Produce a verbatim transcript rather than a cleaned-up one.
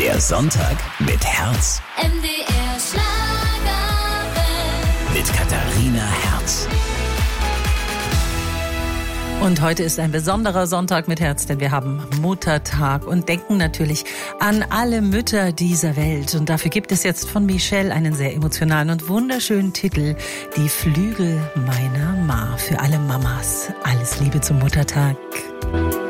Der Sonntag mit Herz. M D R Schlagerwelt. Mit Katharina Herz. Und heute ist ein besonderer Sonntag mit Herz, denn wir haben Muttertag und denken natürlich an alle Mütter dieser Welt. Und dafür gibt es jetzt von Michelle einen sehr emotionalen und wunderschönen Titel, Die Flügel meiner Ma. Für alle Mamas. Alles Liebe zum Muttertag.